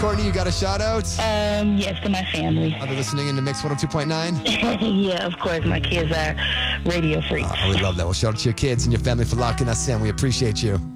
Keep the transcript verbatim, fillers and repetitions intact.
Courtney, you got a shout out? Um, yes, to my family. Are they listening in the Mix one oh two point nine? Yeah, of course. My kids are radio freaks. Oh, we love that. Well, shout out to your kids and your family for locking us in. We appreciate you.